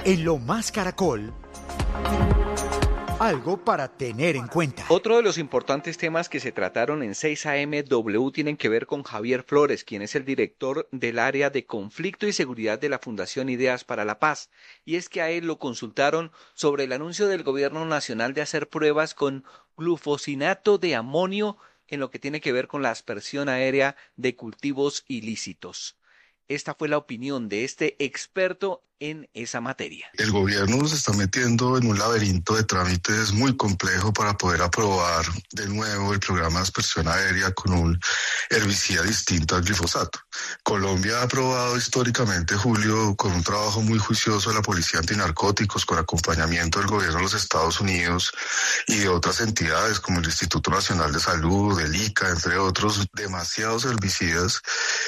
En Lo Más Caracol, algo para tener en cuenta. Otro de los importantes temas que se trataron en 6am tienen que ver con Javier Flores, quien es el director del área de conflicto y seguridad de la Fundación Ideas para la Paz. Y es que a él lo consultaron sobre el anuncio del gobierno nacional de hacer pruebas con glufosinato de amonio en lo que tiene que ver con la aspersión aérea de cultivos ilícitos. Esta fue la opinión de este experto en esa materia. El gobierno se está metiendo en un laberinto de trámites muy complejo para poder aprobar de nuevo el programa de aspersión aérea con un herbicida distinto al glifosato. Colombia ha aprobado históricamente, Julio, con un trabajo muy juicioso de la Policía Antinarcóticos, con acompañamiento del gobierno de los Estados Unidos y de otras entidades como el Instituto Nacional de Salud, el ICA, entre otros, demasiados herbicidas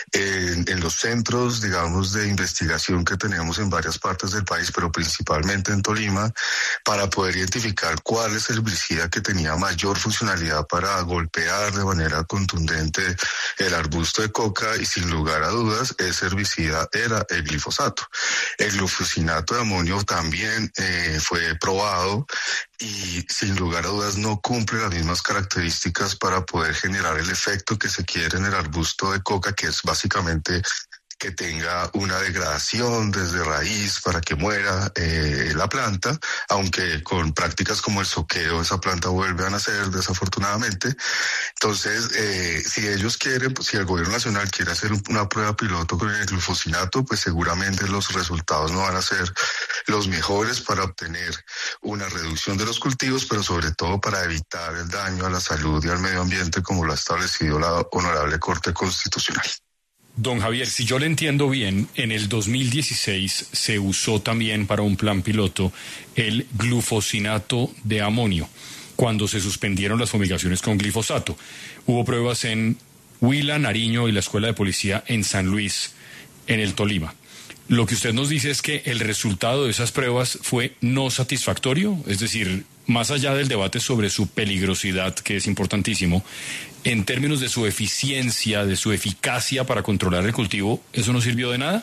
en los centros, digamos, de investigación que tenemos en varias partes del país, pero principalmente en Tolima, para poder identificar cuál es el herbicida que tenía mayor funcionalidad para golpear de manera contundente el arbusto de coca, y sin lugar a dudas ese herbicida era el glifosato. El glufosinato de amonio también fue probado y sin lugar a dudas no cumple las mismas características para poder generar el efecto que se quiere en el arbusto de coca, que es básicamente que tenga una degradación desde raíz para que muera la planta, aunque con prácticas como el soqueo esa planta vuelve a nacer desafortunadamente. Entonces, si ellos quieren, si el gobierno nacional quiere hacer una prueba piloto con el glufosinato, pues seguramente los resultados no van a ser los mejores para obtener una reducción de los cultivos, pero sobre todo para evitar el daño a la salud y al medio ambiente, como lo ha establecido la Honorable Corte Constitucional. Don Javier, si yo le entiendo bien, en el 2016 se usó también para un plan piloto el glufosinato de amonio, cuando se suspendieron las fumigaciones con glifosato. Hubo pruebas en Huila, Nariño y la Escuela de Policía en San Luis, en el Tolima. Lo que usted nos dice es que el resultado de esas pruebas fue no satisfactorio, es decir, más allá del debate sobre su peligrosidad, que es importantísimo, en términos de su eficiencia, de su eficacia para controlar el cultivo, ¿eso no sirvió de nada?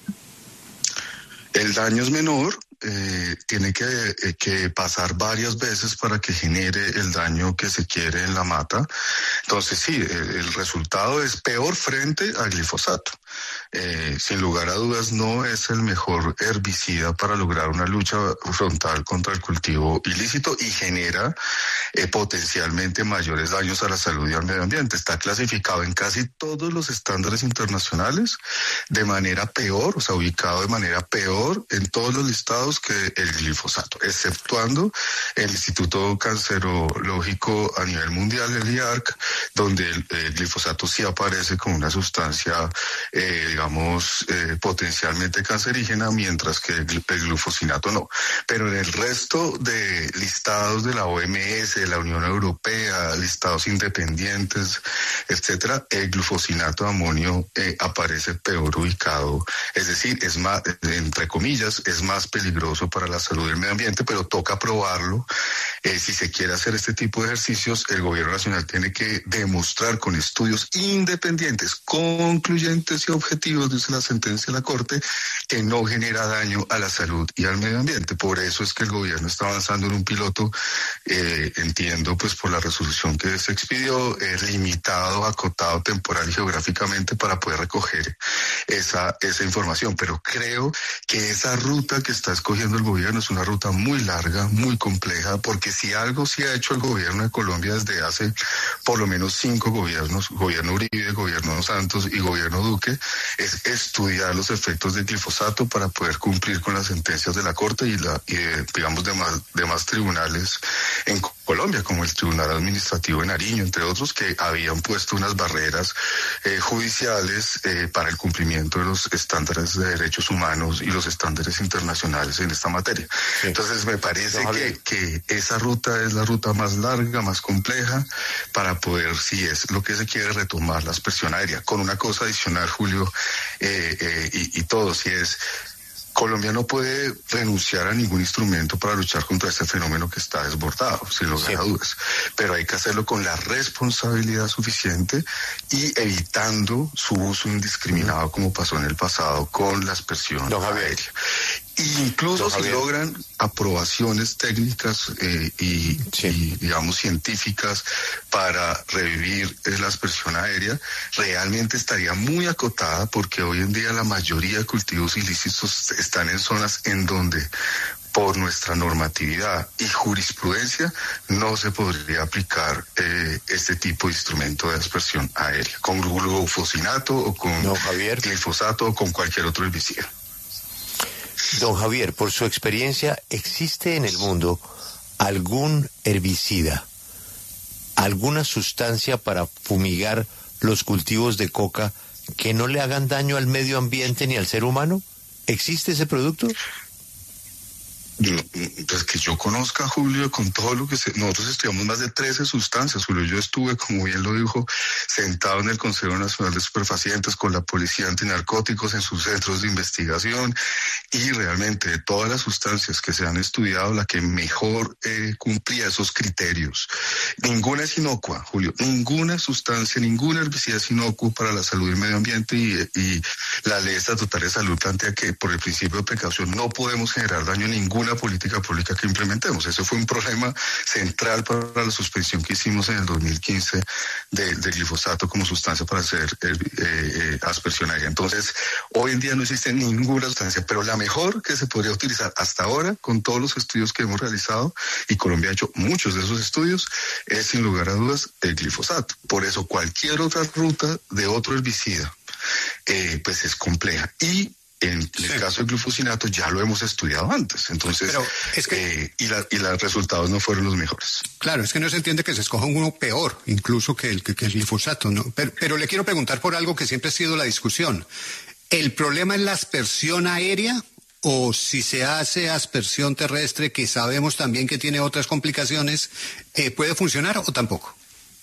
El daño es menor, tiene que pasar varias veces para que genere el daño que se quiere en la mata. Entonces sí, el resultado es peor frente al glifosato. Sin lugar a dudas no es el mejor herbicida para lograr una lucha frontal contra el cultivo ilícito y genera potencialmente mayores daños a la salud y al medio ambiente. Está clasificado en casi todos los estándares internacionales de manera peor, o sea, ubicado de manera peor en todos los listados que el glifosato, exceptuando el Instituto Cancerológico a nivel mundial, el IARC, donde el glifosato sí aparece como una sustancia potencialmente cancerígena, mientras que el glufosinato no. Pero en el resto de listados de la OMS, de la Unión Europea, listados independientes, etcétera, el glufosinato de amonio aparece peor ubicado. Es decir, es más, entre comillas, es más peligroso para la salud del medio ambiente, pero toca probarlo. Si se quiere hacer este tipo de ejercicios, el gobierno nacional tiene que demostrar con estudios independientes, concluyentes y objetivos, dice la sentencia de la Corte, que no genera daño a la salud y al medio ambiente. Por eso es que el gobierno está avanzando en un piloto, entiendo, pues por la resolución que se expidió, limitado, acotado temporal y geográficamente para poder recoger esa información. Pero creo que esa ruta que está escogiendo el gobierno es una ruta muy larga, muy compleja, porque si algo sí ha hecho el gobierno de Colombia desde hace por lo menos 5 gobiernos, gobierno Uribe, gobierno Santos y gobierno Duque, es estudiar los efectos del glifosato para poder cumplir con las sentencias de la Corte y digamos demás tribunales en Colombia, como el Tribunal Administrativo de Nariño, entre otros, que habían puesto unas barreras judiciales para el cumplimiento de los estándares de derechos humanos y los estándares internacionales en esta materia. Sí. Entonces me parece que esa ruta es la ruta más larga, más compleja, para poder, si es lo que se quiere, retomar la aspersión aérea. Con una cosa adicional, Julio, y todo, si es... Colombia no puede renunciar a ningún instrumento para luchar contra este fenómeno que está desbordado, sin lugar a dudas. Pero hay que hacerlo con la responsabilidad suficiente y evitando su uso indiscriminado, como pasó en el pasado con la aspersión aérea. Incluso si logran aprobaciones técnicas y digamos científicas para revivir la aspersión aérea, realmente estaría muy acotada, porque hoy en día la mayoría de cultivos ilícitos están en zonas en donde por nuestra normatividad y jurisprudencia no se podría aplicar este tipo de instrumento de aspersión aérea, con glufosinato o con glifosato o con cualquier otro herbicida. Don Javier, por su experiencia, ¿existe en el mundo algún herbicida, alguna sustancia para fumigar los cultivos de coca que no le hagan daño al medio ambiente ni al ser humano? ¿Existe ese producto? Pues que yo conozca, Julio, con todo lo que nosotros estudiamos más de 13 sustancias, Julio. Yo estuve, como bien lo dijo, sentado en el Consejo Nacional de Superfacientes con la Policía Antinarcóticos en sus centros de investigación, y realmente de todas las sustancias que se han estudiado, la que mejor cumplía esos criterios. Ninguna es inocua, Julio, ninguna sustancia, ningún herbicida es inocuo para la salud y el medio ambiente, y la Ley Estatutaria de Salud plantea que por el principio de precaución no podemos generar daño a ninguna política pública que implementemos. Ese fue un problema central para la suspensión que hicimos en el 2015 del glifosato como sustancia para hacer aspersión aérea. Entonces, hoy en día no existe ninguna sustancia, pero la mejor que se podría utilizar hasta ahora, con todos los estudios que hemos realizado, y Colombia ha hecho muchos de esos estudios, es sin lugar a dudas el glifosato. Por eso cualquier otra ruta de otro herbicida pues es compleja. Y en el caso del glufosinato ya lo hemos estudiado antes, entonces y los resultados no fueron los mejores. Claro, es que no se entiende que se escoja uno peor, incluso que el glifosato, ¿no? Pero le quiero preguntar por algo que siempre ha sido la discusión. ¿El problema es la aspersión aérea o si se hace aspersión terrestre, que sabemos también que tiene otras complicaciones, puede funcionar o tampoco?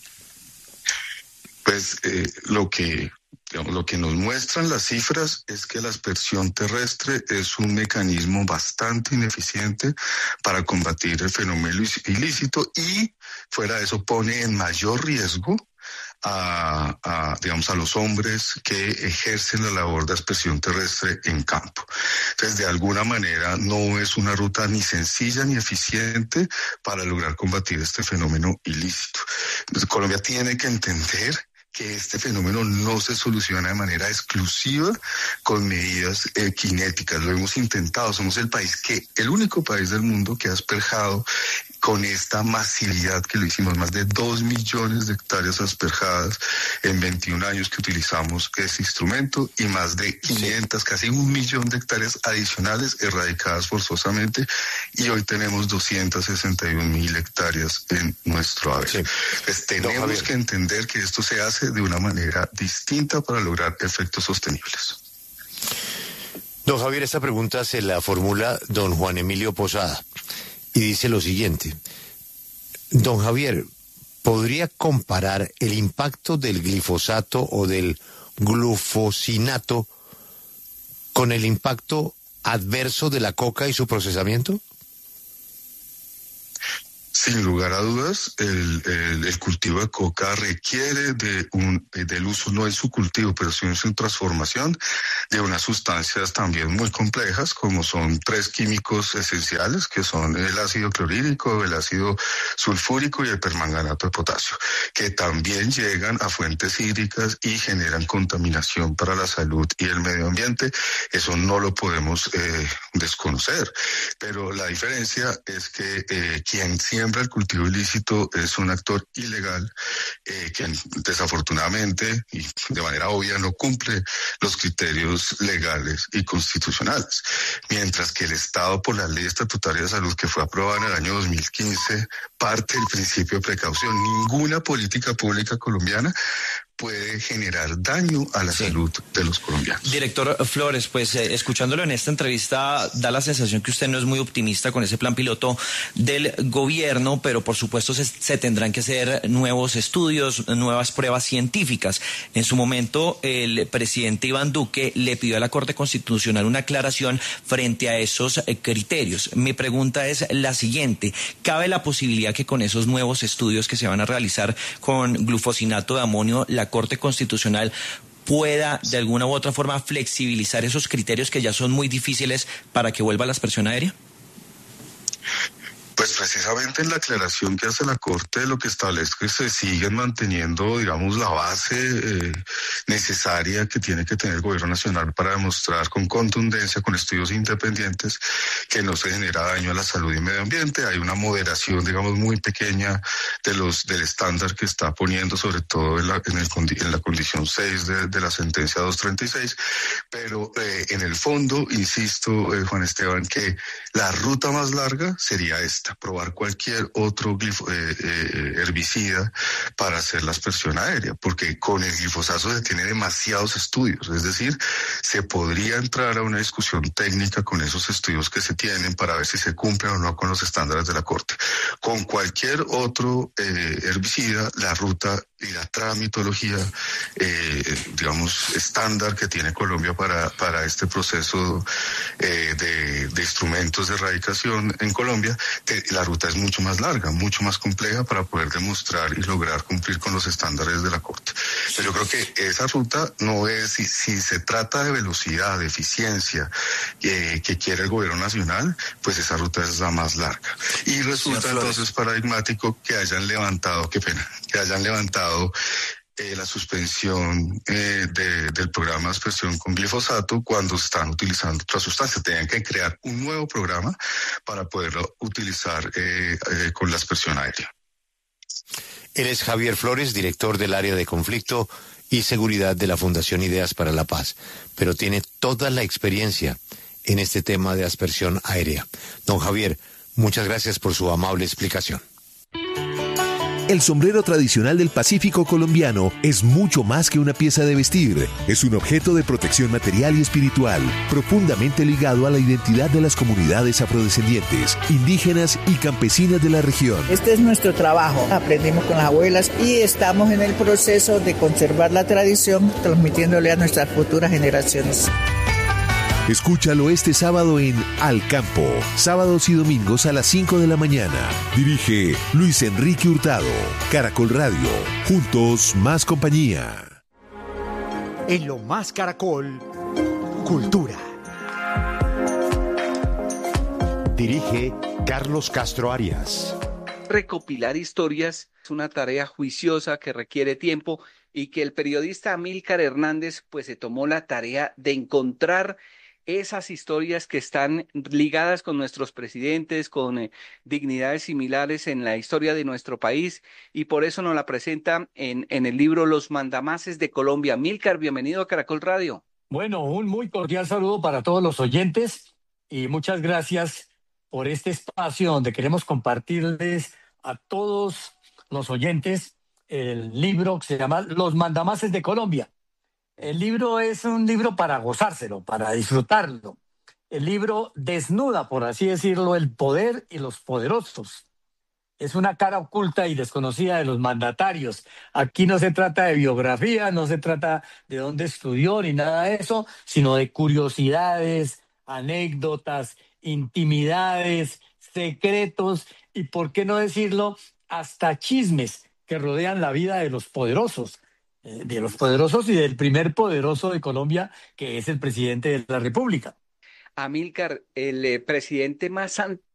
Pues lo que nos muestran las cifras es que la aspersión terrestre es un mecanismo bastante ineficiente para combatir el fenómeno ilícito, y fuera de eso pone en mayor riesgo a los hombres que ejercen la labor de aspersión terrestre en campo. Entonces, de alguna manera, no es una ruta ni sencilla ni eficiente para lograr combatir este fenómeno ilícito. Entonces, Colombia tiene que entender que este fenómeno no se soluciona de manera exclusiva con medidas cinéticas. Lo hemos intentado, somos el único país del mundo que ha asperjado con esta masividad que lo hicimos, más de 2 millones de hectáreas asperjadas en 21 años que utilizamos este instrumento, y más de 500, casi 1 millón de hectáreas adicionales erradicadas forzosamente, y hoy tenemos 261.000 hectáreas en nuestro haber. Sí. Pues tenemos que entender que esto se hace de una manera distinta para lograr efectos sostenibles. Don Javier, esta pregunta se la formula don Juan Emilio Posada y dice lo siguiente: don Javier, ¿podría comparar el impacto del glifosato o del glufosinato con el impacto adverso de la coca y su procesamiento? Sin lugar a dudas, el cultivo de coca requiere del uso, no en su cultivo, pero sí en su transformación, de unas sustancias también muy complejas, como son 3 químicos esenciales, que son el ácido clorhídrico, el ácido sulfúrico y el permanganato de potasio, que también llegan a fuentes hídricas y generan contaminación para la salud y el medio ambiente. Eso no lo podemos desconocer, pero la diferencia es que quien siembra el cultivo ilícito es un actor ilegal que desafortunadamente y de manera obvia no cumple los criterios legales y constitucionales, mientras que el Estado, por la Ley Estatutaria de Salud que fue aprobada en el año 2015, parte del principio de precaución. Ninguna política pública colombiana puede generar daño a la salud de los colombianos. Director Flores, pues escuchándolo en esta entrevista da la sensación que usted no es muy optimista con ese plan piloto del gobierno, pero por supuesto se tendrán que hacer nuevos estudios, nuevas pruebas científicas. En su momento el presidente Iván Duque le pidió a la Corte Constitucional una aclaración frente a esos criterios. Mi pregunta es la siguiente: ¿cabe la posibilidad que con esos nuevos estudios que se van a realizar con glufosinato de amonio, la Corte Constitucional pueda de alguna u otra forma flexibilizar esos criterios que ya son muy difíciles para que vuelva la aspersión aérea? Pues precisamente en la aclaración que hace la Corte lo que establece es que se siguen manteniendo, digamos, la base necesaria que tiene que tener el gobierno nacional para demostrar con contundencia, con estudios independientes, que no se genera daño a la salud y medio ambiente. Hay una moderación, digamos, muy pequeña del estándar que está poniendo, sobre todo en la condición 6 de la sentencia 236, pero en el fondo, insisto, Juan Esteban, que la ruta más larga sería esta: probar cualquier otro herbicida para hacer la aspersión aérea, porque con el glifosato se tiene demasiados estudios, es decir, se podría entrar a una discusión técnica con esos estudios que se tienen para ver si se cumplen o no con los estándares de la Corte. Con cualquier otro herbicida, la ruta y la tramitología, digamos, estándar que tiene Colombia para este proceso de instrumentos de erradicación en Colombia, la ruta es mucho más larga, mucho más compleja para poder demostrar y lograr cumplir con los estándares de la Corte. Pero yo creo que esa ruta no es, si se trata de velocidad, de eficiencia que quiere el gobierno nacional, pues esa ruta es la más larga. Y resulta entonces paradigmático que hayan levantado, la suspensión del programa de aspersión con glifosato cuando están utilizando otra sustancia. Tenían que crear un nuevo programa para poderlo utilizar con la aspersión aérea. Él es Javier Flores, director del área de conflicto y seguridad de la Fundación Ideas para la Paz, pero tiene toda la experiencia en este tema de aspersión aérea. Don Javier, muchas gracias por su amable explicación. El sombrero tradicional del Pacífico colombiano es mucho más que una pieza de vestir. Es un objeto de protección material y espiritual, profundamente ligado a la identidad de las comunidades afrodescendientes, indígenas y campesinas de la región. Este es nuestro trabajo. Aprendimos con las abuelas y estamos en el proceso de conservar la tradición, transmitiéndole a nuestras futuras generaciones. Escúchalo este sábado en Al Campo, sábados y domingos a las 5 de la mañana. Dirige Luis Enrique Hurtado. Caracol Radio, juntos más compañía. En Lo Más Caracol, Cultura. Dirige Carlos Castro Arias. Recopilar historias es una tarea juiciosa que requiere tiempo y que el periodista Amílcar Hernández pues se tomó la tarea de encontrar esas historias que están ligadas con nuestros presidentes, con dignidades similares en la historia de nuestro país, y por eso nos la presenta en el libro Los Mandamases de Colombia. Amílcar, bienvenido a Caracol Radio. Bueno, un muy cordial saludo para todos los oyentes y muchas gracias por este espacio donde queremos compartirles a todos los oyentes el libro que se llama Los Mandamases de Colombia. El libro es un libro para gozárselo, para disfrutarlo. El libro desnuda, por así decirlo, el poder y los poderosos. Es una cara oculta y desconocida de los mandatarios. Aquí no se trata de biografía, no se trata de dónde estudió ni nada de eso, sino de curiosidades, anécdotas, intimidades, secretos y, por qué no decirlo, hasta chismes que rodean la vida de los poderosos y del primer poderoso de Colombia, que es el presidente de la República. Amílcar, el presidente más